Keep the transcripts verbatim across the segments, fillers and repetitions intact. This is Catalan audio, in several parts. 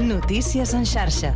Notícies en xarxa.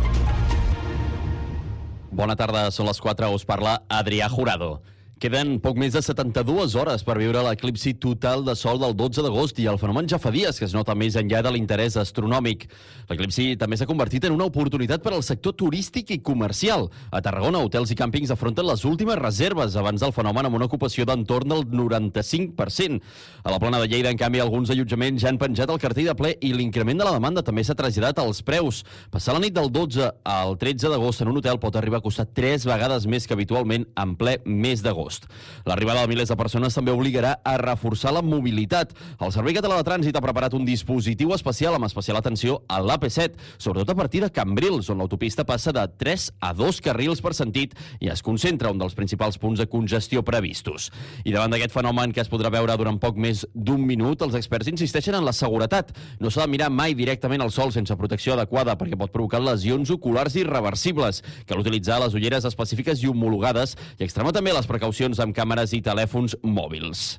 Bona tarda, són les quatre, us parla Adrià Jurado. Queden poc més de setanta-dues hores per viure l'eclipsi total de sol del dotze d'agost i el fenomen ja fa dies que es nota més enllà de l'interès astronòmic. L'eclipsi també s'ha convertit en una oportunitat per al sector turístic i comercial. A Tarragona, hotels i càmpings afronten les últimes reserves abans del fenomen amb una ocupació d'entorn del noranta-cinc per cent. A la Plana de Lleida, en canvi, alguns allotjaments ja han penjat el cartell de ple i l'increment de la demanda també s'ha traslladat als preus. Passar la nit del dotze al tretze d'agost en un hotel pot arribar a costar tres vegades més que habitualment en ple mes d'agost. L'arribada de milers de persones també obligarà a reforçar la mobilitat. El Servei Català de Trànsit ha preparat un dispositiu especial amb especial atenció a l'A P set, sobretot a partir de Cambrils, on l'autopista passa de tres a dos carrils per sentit i es concentra un dels principals punts de congestió previstos. I davant d'aquest fenomen que es podrà veure durant poc més d'un minut, els experts insisteixen en la seguretat. No s'ha de mirar mai directament al sol sense protecció adequada perquè pot provocar lesions oculars irreversibles. Cal utilitzar les ulleres específiques i homologades i extremar també les precaucions amb càmeres i telèfons mòbils.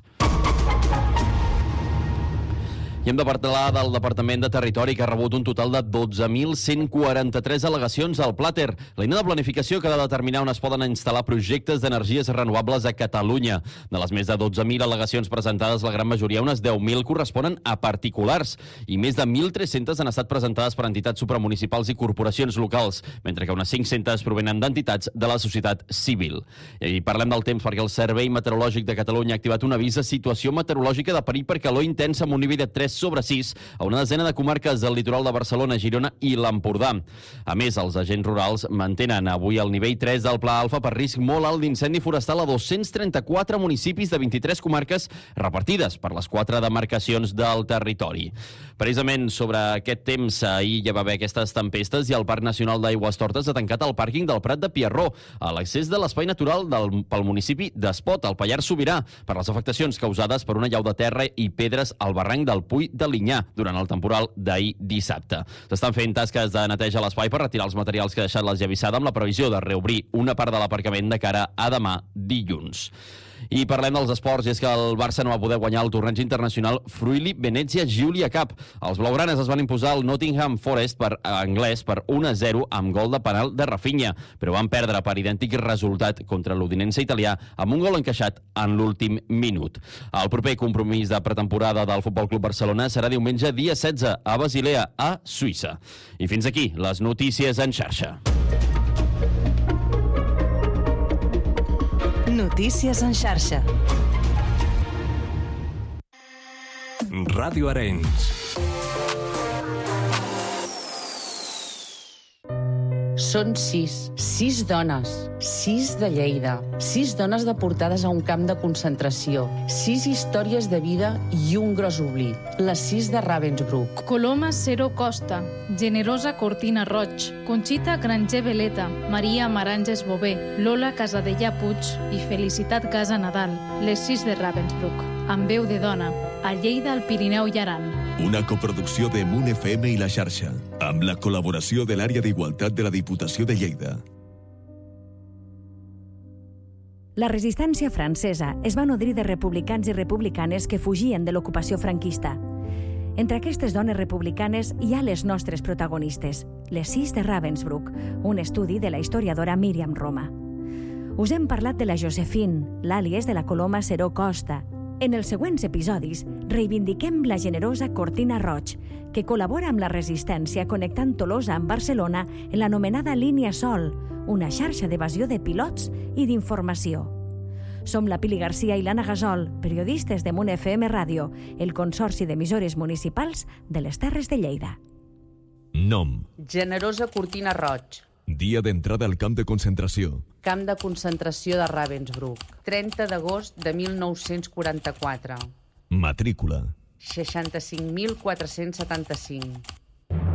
I hem de parlar del Departament de Territori, que ha rebut un total de dotze mil cent quaranta-tres al·legacions al Plater, l'eina de planificació que ha de determinar on es poden instal·lar projectes d'energies renovables a Catalunya. De les més de dotze mil al·legacions presentades, la gran majoria, unes deu mil, corresponen a particulars, i més de mil tres-centes han estat presentades per entitats supramunicipals i corporacions locals, mentre que unes cinc-centes provenen d'entitats de la societat civil. I parlem del temps perquè el Servei Meteorològic de Catalunya ha activat un avís de situació meteorològica de perill per calor intensa amb un nivell de tres sobre sis a una desena de comarques del litoral de Barcelona, Girona i l'Empordà. A més, els agents rurals mantenen avui el nivell tres del Pla Alfa per risc molt alt d'incendi forestal a dos-cents trenta-quatre municipis de vint-i-tres comarques repartides per les quatre demarcacions del territori. Precisament sobre aquest temps, ahir ja va haver aquestes tempestes i el Parc Nacional d'Aigüestortes ha tancat el pàrquing del Prat de Pierró a l'accés de l'espai natural del, pel municipi d'Espot, al Pallars Sobirà, per les afectacions causades per una llau de terra i pedres al barranc del Puig de Linyà durant el temporal d'ahir dissabte. S'estan fent tasques de neteja a l'espai per retirar els materials que ha deixat l'esllavissada amb la previsió de reobrir una part de l'aparcament de cara a demà dilluns. I parlem dels esports, i és que el Barça no va poder guanyar el torneig internacional Friuli Venezia Giulia Cup. Els blaugranes es van imposar al Nottingham Forest per anglès per un a zero amb gol de penal de Rafinha, però van perdre per idèntic resultat contra l'Udinese italià amb un gol encaixat en l'últim minut. El proper compromís de pretemporada del Futbol Club Barcelona serà diumenge dia setze a Basilea, a Suïssa. I fins aquí les notícies en xarxa. Notícies en xarxa. Ràdio Arenys. Són sis, sis dones, sis de Lleida, sis dones deportades a un camp de concentració, sis històries de vida i un gros oblit, les sis de Ravensbrück. Coloma Cero Costa, Generosa Cortina Roig, Conxita Granger Veleta, Maria Maranges Bové, Lola Casadella Puig i Felicitat Casa Nadal, les sis de Ravensbrück, amb veu de dona, a Lleida, al Pirineu i Aran. Una coproducció de Munt F M i La Xarxa, amb la col·laboració de l'Àrea d'Igualtat de la Diputació de Lleida. La resistència francesa es va nodrir de republicans i republicanes que fugien de l'ocupació franquista. Entre aquestes dones republicanes hi ha les nostres protagonistes, les sis de Ravensbrück, un estudi de la historiadora Míriam Roma. Us hem parlat de la Josephine, l'àlies de la Coloma Cero Costa. En els següents episodis reivindiquem la generosa Cortina Roig, que col·labora amb la resistència connectant Tolosa amb Barcelona en l'anomenada Línia Sol, una xarxa d'evasió de pilots i d'informació. Som la Pili Garcia i l'Anna Gasol, periodistes de Munt F M Ràdio, el Consorci d'Emissores Municipals de les Terres de Lleida. Nom. Generosa Cortina Roig. Dia d'entrada al camp de concentració. Camp de concentració de Ravensbrück, trenta d'agost de mil nou-cents quaranta-quatre. Matrícula. seixanta-cinc mil quatre-cents setanta-cinc.